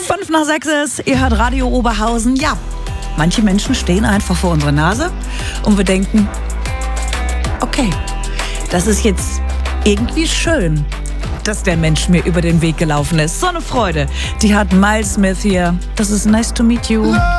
5:06 ist, ihr hört Radio Oberhausen. Ja, manche Menschen stehen einfach vor unserer Nase und wir denken, okay, das ist jetzt irgendwie schön, dass der Mensch mir über den Weg gelaufen ist. So eine Freude. Die hat Miles Smith hier. Das ist Nice to Meet You.